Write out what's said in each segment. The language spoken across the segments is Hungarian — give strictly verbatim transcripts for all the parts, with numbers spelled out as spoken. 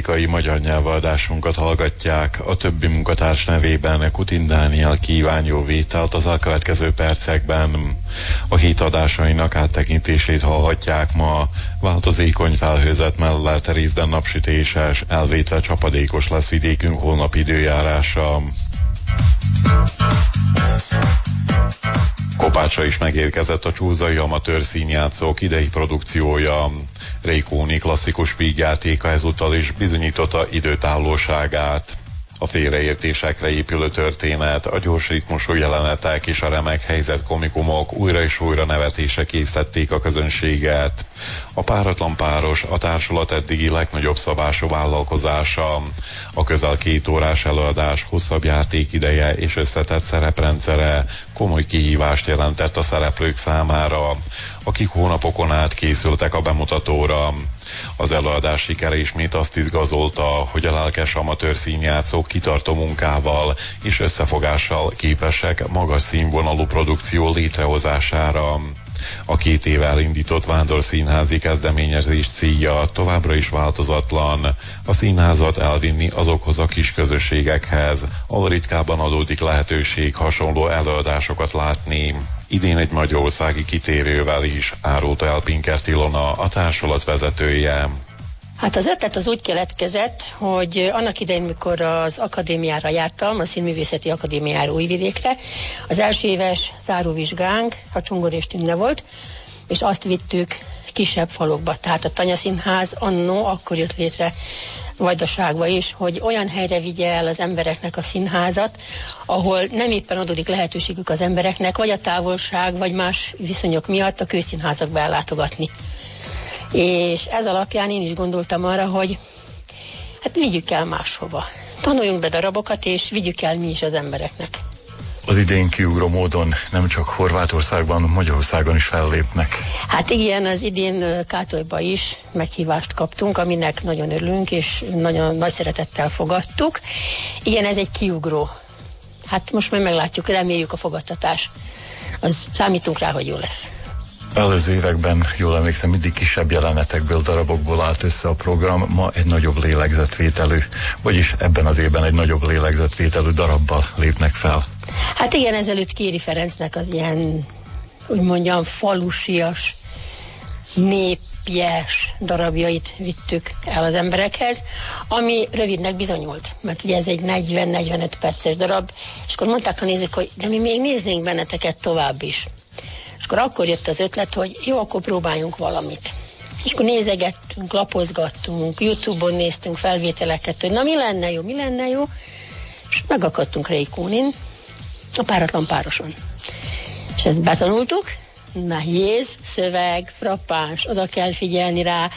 politikai magyar nyelvadásunkat hallgatják. A többi munkatárs nevében Kutin Dániel kíván jó vételt az elkövetkező percekben. A hét adásainak áttekintését hallhatják ma. Változékony felhőzet mellett részben napsütéses, elvétve csapadékos lesz vidékünk holnap időjárása. Kopácsra is megérkezett a csúzai amatőr színjátszók idei produkciója. Ray Cooney klasszikus vígjátéka ezúttal is bizonyította időtállóságát. A félreértésekre épülő történet, a gyors ritmusú jelenetek és a remek helyzetkomikumok újra és újra nevetése késztették a közönséget. A páratlan páros a társulat eddigi legnagyobb szabású vállalkozása. A közel két órás előadás hosszabb játékideje és összetett szereprendszere komoly kihívást jelentett a szereplők számára, akik hónapokon át készültek a bemutatóra. Az előadás sikere ismét azt izgazolta, hogy a lelkes amatőr színjátszók kitartó munkával és összefogással képesek magas színvonalú produkció létrehozására. A két éve elindított vándorszínházi kezdeményezés célja továbbra is változatlan, a színházat elvinni azokhoz a kis közösségekhez, ahol ritkában adódik lehetőség hasonló előadásokat látni. Idén egy magyarországi kitérővel is, árulta el Pinker Ilona, a társulat vezetője. Hát az ötlet az úgy keletkezett, hogy annak idején, mikor az akadémiára jártam, a Színművészeti Akadémiára Újvidékre, az első éves záróvizsgánk a Csongor és Tünde volt, és azt vittük kisebb falokba. Tehát a Tanyaszínház annó akkor jött létre Vajdaságba is, hogy olyan helyre vigye el az embereknek a színházat, ahol nem éppen adódik lehetőségük az embereknek, vagy a távolság, vagy más viszonyok miatt a kőszínházakba ellátogatni. És ez alapján én is gondoltam arra, hogy hát vigyük el máshova. Tanuljunk be darabokat, és vigyük el mi is az embereknek. Az idén kiugró módon nem csak Horvátországban, Magyarországon is fellépnek. Hát igen, az idén Kátolyba is meghívást kaptunk, aminek nagyon örülünk, és nagyon nagy szeretettel fogadtuk. Igen, ez egy kiugró. Hát most majd meglátjuk, reméljük a fogadtatás. Az számítunk rá, hogy jó lesz. Előző években, jól emlékszem, mindig kisebb jelenetekből, darabokból állt össze a program, ma egy nagyobb lélegzetvételű, vagyis ebben az évben egy nagyobb lélegzetvételű darabbal lépnek fel. Hát igen, ezelőtt Kéri Ferencnek az ilyen, úgy mondjam, falusias, népjes darabjait vittük el az emberekhez, ami rövidnek bizonyult, mert ugye ez egy negyven-negyvenöt perces darab, és akkor mondták a nézők, hogy de mi még néznénk benneteket tovább is. És akkor akkor jött az ötlet, hogy jó, akkor próbáljunk valamit. És akkor nézegettünk, lapozgattunk, YouTube-on néztünk felvételeket, hogy na mi lenne jó, mi lenne jó, és megakadtunk Ray Cooneyn, a páratlan pároson. És ezt betanultuk, nehéz, szöveg, frappáns, oda kell figyelni rá,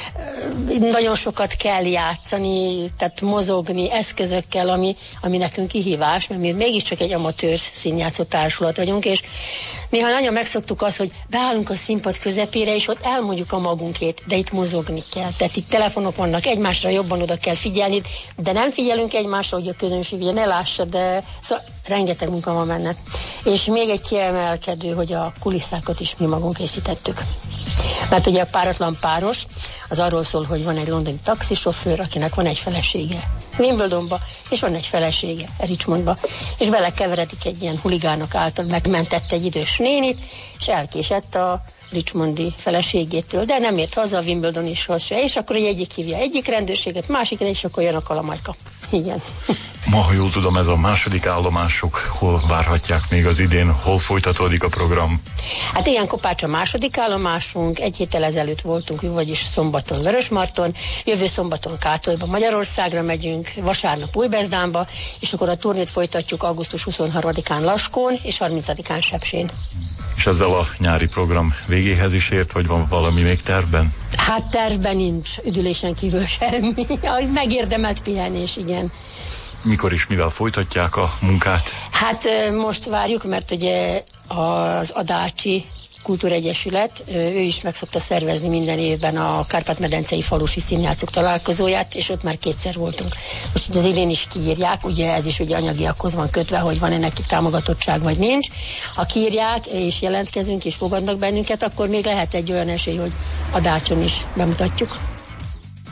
nagyon sokat kell játszani, tehát mozogni eszközökkel, ami, ami nekünk kihívás, mert mi mégiscsak egy amatőr színjátszó társulat vagyunk, és néha nagyon megszoktuk azt, hogy beállunk a színpad közepére, és ott elmondjuk a magunkét, de itt mozogni kell. Tehát itt telefonok vannak, egymásra jobban oda kell figyelni, de nem figyelünk egymásra, hogy a közönség ugye ne lássa, de szóval rengeteg munka van benne. És még egy kiemelkedő, hogy a kulisszákat is mi magunk készítettük. Mert ugye a páratlan páros az arról szól, hogy van egy londoni taxisofőr, akinek van egy felesége Wimbledonba, és van egy felesége Richmondba, és belekeveredik egy ilyen huligánok által megmentett egy idős nénit, és elkésett a richmondi feleségétől, de nem ért haza a Wimbledon is se, és akkor egy egyik hívja egyik rendőrséget, másikat, és akkor jön a kalamajka. Igen. Ma, ha jól tudom, ez a második állomásuk, hol várhatják még az idén, hol folytatódik a program? Hát igen, Kopács a második állomásunk, egy héttel ezelőtt voltunk, vagyis szombaton Vörösmarton, jövő szombaton Kátolyba, Magyarországra megyünk, vasárnap Újbezdánba, és akkor a turnét folytatjuk augusztus huszonharmadikán Laskón, és harmincadikán Sepsén. És ezzel a nyári program végéhez is ért, vagy van valami még tervben? Hát tervben nincs, üdülésen kívül semmi. Megérdemelt pihenés, igen. Mikor és mivel folytatják a munkát? Hát most várjuk, mert ugye az Adácsi Kultúregyesület, ő is meg szokta szervezni minden évben a Kárpát-medencei falusi színjátszók találkozóját, és ott már kétszer voltunk. Most az idén is kiírják, ugye ez is ugye anyagiakhoz van kötve, hogy van-e neki támogatottság, vagy nincs. Ha kiírják, és jelentkezünk, és fogadnak bennünket, akkor még lehet egy olyan esély, hogy Adácson is bemutatjuk.